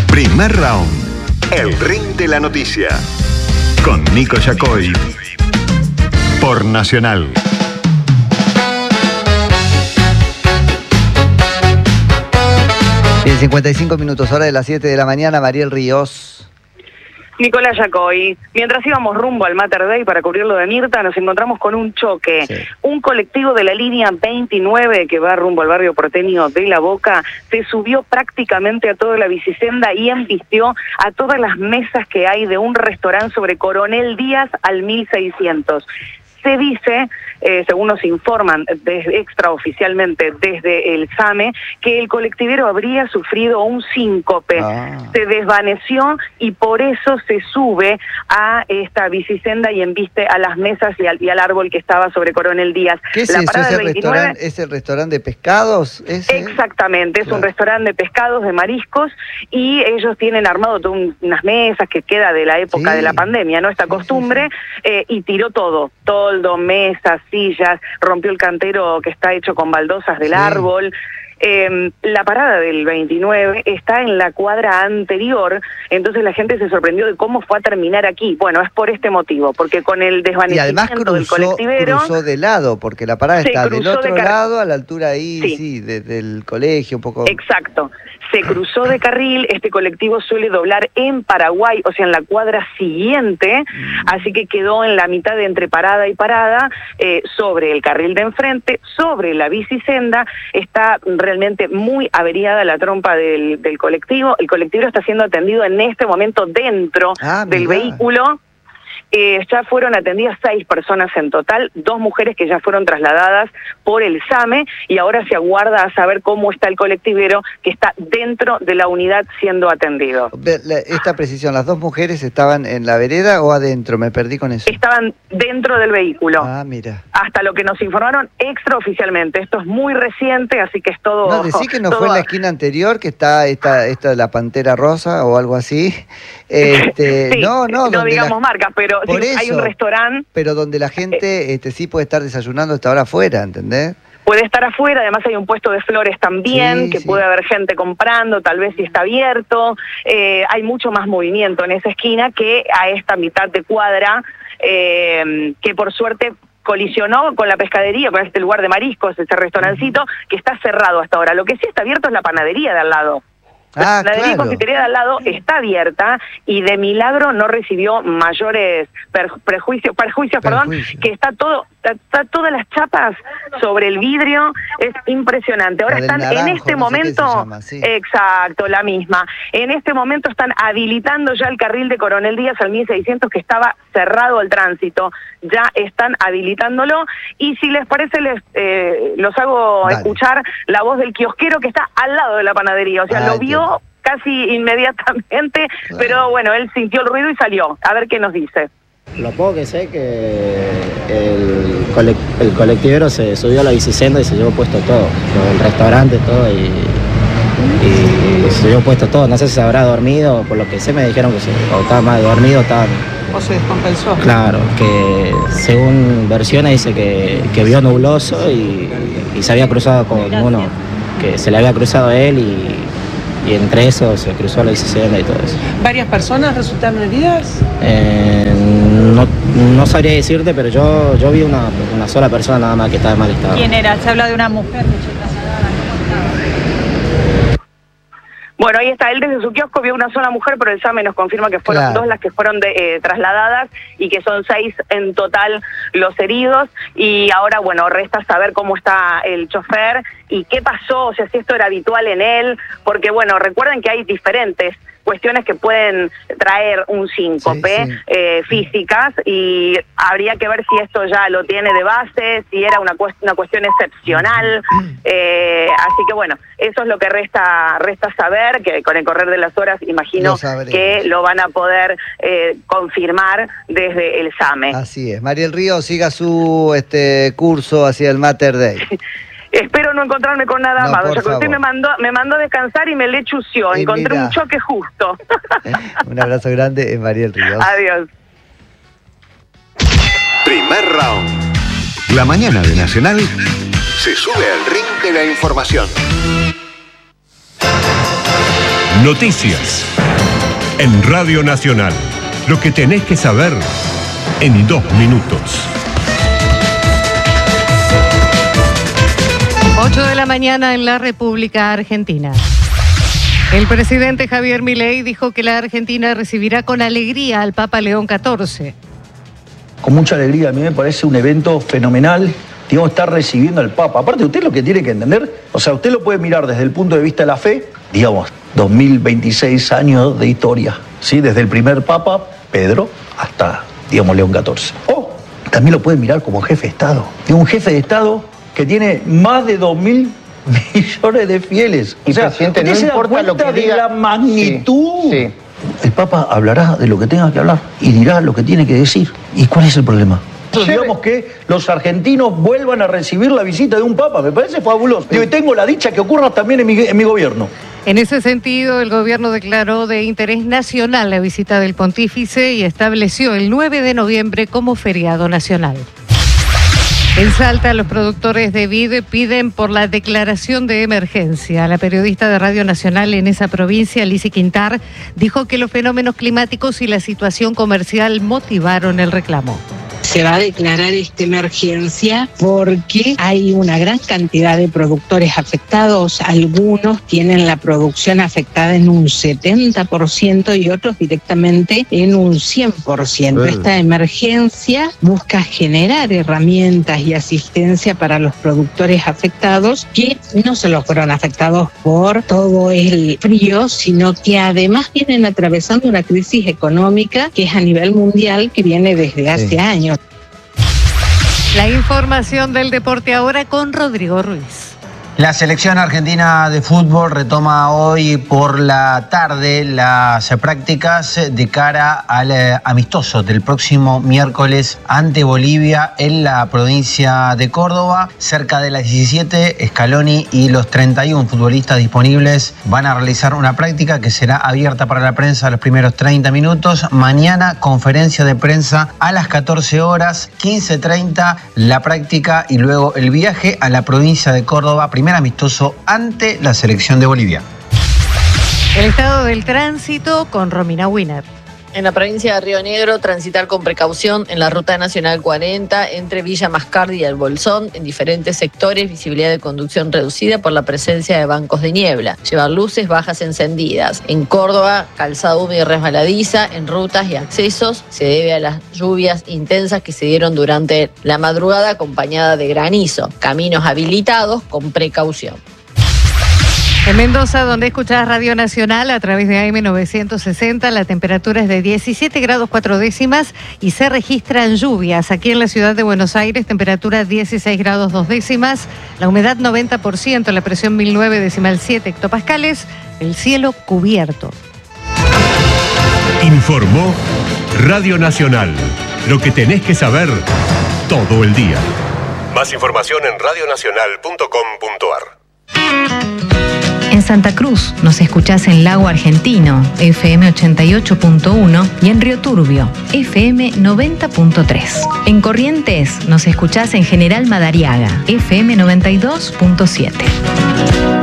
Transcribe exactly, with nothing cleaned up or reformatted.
Primer round. El ring de la noticia. Con Nico Yacoy. Por Nacional. Bien, cincuenta y cinco minutos, hora de las siete de la mañana. Mariel Ríos. Nicolás Yacoy. Mientras íbamos rumbo al Mater Dei para cubrir lo de Mirta, nos encontramos con un choque. Sí. Un colectivo de la línea veintinueve que va rumbo al barrio porteño de La Boca se subió prácticamente a toda la bicisenda y embistió a todas las mesas que hay de un restaurante sobre Coronel Díaz al mil seiscientos. Se dice, eh, según nos informan desde, extraoficialmente desde el SAME, que el colectivero habría sufrido un síncope. Ah. Se desvaneció y por eso se sube a esta bicisenda y embiste a las mesas y al, y al árbol que estaba sobre Coronel Díaz. ¿Qué es La eso? ¿Es el, restaurante, ¿Es el restaurante de pescados? ¿Ese? Exactamente, es claro. Un restaurante de pescados, de mariscos, y ellos tienen armado todo un, unas mesas que queda de la época sí. de la pandemia, ¿no? Esta sí, costumbre, sí, sí. Eh, y tiró todo, todo mesas, sillas, rompió el cantero que está hecho con baldosas del sí. árbol. Eh, la parada del veintinueve está en la cuadra anterior, entonces la gente se sorprendió de cómo fue a terminar aquí. Bueno, es por este motivo, porque con el desvanecimiento y además cruzó, del colectivero... cruzó de lado, porque la parada está del otro lado, a la altura ahí, sí, sí de, del colegio, un poco... Exacto. Se cruzó de carril, este colectivo suele doblar en Paraguay, o sea, en la cuadra siguiente, mm. así que quedó en la mitad de entre parada y parada, eh, sobre el carril de enfrente, sobre la bicisenda. Está realmente muy averiada la trompa del, del colectivo. El colectivo está siendo atendido en este momento dentro ah, del mirá. vehículo. Eh, ya fueron atendidas seis personas en total, dos mujeres que ya fueron trasladadas por el SAME y ahora se aguarda a saber cómo está el colectivero que está dentro de la unidad siendo atendido. Esta precisión, ¿las dos mujeres estaban en la vereda o adentro? Me perdí con eso. Estaban dentro del vehículo. Ah, mira. Hasta lo que nos informaron extraoficialmente. Esto es muy reciente, así que es todo... No, decí que no todo... fue en la esquina anterior, que está esta, esta la Pantera Rosa o algo así. Este, sí, no, no, no digamos la... marcas, pero Por sí, eso, hay un restaurante... Pero donde la gente este, sí puede estar desayunando hasta ahora afuera, ¿entendés? Puede estar afuera, además hay un puesto de flores también, sí, que sí. puede haber gente comprando, tal vez si está abierto. Eh, hay mucho más movimiento en esa esquina que a esta mitad de cuadra, eh, que por suerte... colisionó con la pescadería, con este lugar de mariscos, ese restaurancito, que está cerrado hasta ahora. Lo que sí está abierto es la panadería de al lado. Ah, la claro. de confitería de al lado está abierta y de milagro no recibió mayores per, prejuicios, perjuicios, perdón, que está todo, está, está todas las chapas sobre el vidrio, es impresionante. Ahora están naranjo, en este no momento, sé llama, sí. exacto, la misma. En este momento están habilitando ya el carril de Coronel Díaz al mil seiscientos que estaba cerrado al tránsito. Ya están habilitándolo y si les parece les eh, los hago Dale. escuchar la voz del kiosquero que está al lado de la panadería, o sea, Ay, lo vio Dios. casi inmediatamente, claro. pero bueno, él sintió el ruido y salió. A ver qué nos dice. Lo poco que sé que el, cole el colectivero se subió a la bicisenda y se llevó puesto todo, el restaurante, todo, y, y se llevó puesto todo. No sé si se habrá dormido, por lo que sé me dijeron que se, o estaba más dormido, estaba... ¿O se descompensó? Claro, que según versiones dice que, que vio nubloso y, y se había cruzado con uno, que se le había cruzado a él y, y entre eso se cruzó la bicisenda y todo eso. ¿Varias personas resultaron heridas? Eh, no, no sabría decirte, pero yo, yo vi una, una sola persona nada más que estaba en mal estado. ¿Quién era? Se habla de una mujer que se trasladaba. Bueno, ahí está, él desde su kiosco vio una sola mujer, pero el SAME nos confirma que fueron claro. dos las que fueron de, eh, trasladadas y que son seis en total los heridos. Y ahora, bueno, resta saber cómo está el chofer y qué pasó, o sea, si esto era habitual en él, porque, bueno, recuerden que hay diferentes cuestiones que pueden traer un síncope, sí, sí. Eh, físicas, y habría que ver si esto ya lo tiene de base, si era una, cuest una cuestión excepcional, eh, así que bueno, eso es lo que resta resta saber, que con el correr de las horas imagino que lo van a poder eh, confirmar desde el SAME. Así es. Mariel Ríos, siga su este curso hacia el Mater Dei. Espero no encontrarme con nada no, más. Usted me mandó, me mandó a descansar y me lechució. Y Encontré mira. un choque justo. Un abrazo grande, Mariel Ríos. Adiós. Primer round. La mañana de Nacional se sube al ring de la información. Noticias. En Radio Nacional. Lo que tenés que saber en dos minutos. ocho de la mañana en la República Argentina. El presidente Javier Milei dijo que la Argentina recibirá con alegría al Papa León catorce. Con mucha alegría, a mí me parece un evento fenomenal, digamos, estar recibiendo al Papa. Aparte, usted lo que tiene que entender, o sea, usted lo puede mirar desde el punto de vista de la fe, digamos, dos mil veintiséis años de historia, ¿sí? Desde el primer Papa, Pedro, hasta, digamos, León catorce. O también lo puede mirar como jefe de Estado. Es un jefe de Estado que tiene más de dos mil millones de fieles. Y, o sea, presidente, no se da importa lo que de diga. la magnitud. Sí, sí. El Papa hablará de lo que tenga que hablar y dirá lo que tiene que decir. ¿Y cuál es el problema? Entonces, digamos que los argentinos vuelvan a recibir la visita de un Papa, me parece fabuloso. Yo tengo la dicha que ocurra también en mi, en mi gobierno. En ese sentido, el gobierno declaró de interés nacional la visita del pontífice y estableció el nueve de noviembre como feriado nacional. En Salta, los productores de vid piden por la declaración de emergencia. La periodista de Radio Nacional en esa provincia, Lizzy Quintar, dijo que los fenómenos climáticos y la situación comercial motivaron el reclamo. Se va a declarar esta emergencia porque hay una gran cantidad de productores afectados. Algunos tienen la producción afectada en un setenta por ciento y otros directamente en un cien por ciento. Bueno. Esta emergencia busca generar herramientas y asistencia para los productores afectados que no solo fueron afectados por todo el frío, sino que además vienen atravesando una crisis económica que es a nivel mundial, que viene desde hace Sí. años. La información del deporte ahora con Rodrigo Ruiz. La selección argentina de fútbol retoma hoy por la tarde las prácticas de cara al eh, amistoso del próximo miércoles ante Bolivia en la provincia de Córdoba. Cerca de las diecisiete, Scaloni y los treinta y uno futbolistas disponibles van a realizar una práctica que será abierta para la prensa los primeros treinta minutos. Mañana, conferencia de prensa a las catorce horas, quince treinta, la práctica y luego el viaje a la provincia de Córdoba. Primer amistoso ante la selección de Bolivia. El estado del tránsito con Romina Wiener. En la provincia de Río Negro, transitar con precaución en la Ruta Nacional cuarenta entre Villa Mascardi y El Bolsón, en diferentes sectores, visibilidad de conducción reducida por la presencia de bancos de niebla. Llevar luces bajas encendidas. En Córdoba, calzada húmeda y resbaladiza en rutas y accesos. Se debe a las lluvias intensas que se dieron durante la madrugada acompañada de granizo. Caminos habilitados con precaución. En Mendoza, donde escuchás Radio Nacional a través de A M novecientos sesenta, la temperatura es de diecisiete grados cuatro décimas y se registran lluvias. Aquí en la ciudad de Buenos Aires, temperatura dieciséis grados dos décimas, la humedad noventa por ciento, la presión mil nueve decimal siete hectopascales, el cielo cubierto. Informó Radio Nacional. Lo que tenés que saber todo el día. Más información en radio nacional punto com punto a r. En Santa Cruz nos escuchás en Lago Argentino, F M ochenta y ocho punto uno, y en Río Turbio, F M noventa punto tres. En Corrientes nos escuchás en General Madariaga, F M noventa y dos punto siete.